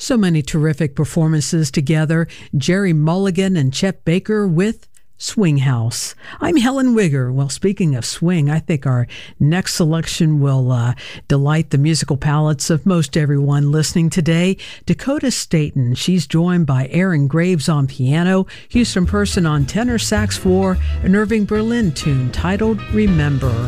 So many terrific performances together. Jerry Mulligan and Chet Baker with Swing House. I'm Helen Wigger. Well, speaking of swing, I think our next selection will delight the musical palates of most everyone listening today. Dakota Staton. She's joined by Aaron Graves on piano, Houston Person on tenor sax for an Irving Berlin tune titled Remember.